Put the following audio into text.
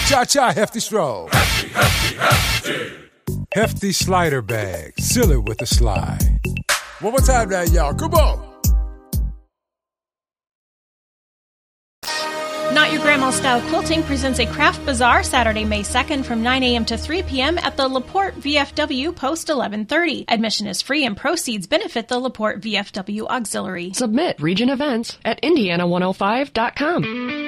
Cha-cha, hefty stroll. Hefty, hefty, hefty. Hefty slider bag. Seal it with a slide. One more time now, y'all. Come on. Not Your Grandma Style Quilting presents a craft bazaar Saturday, May 2nd from 9 a.m. to 3 p.m. at the LaPorte VFW Post 1130. Admission is free and proceeds benefit the LaPorte VFW Auxiliary. Submit Region Events at Indiana105.com.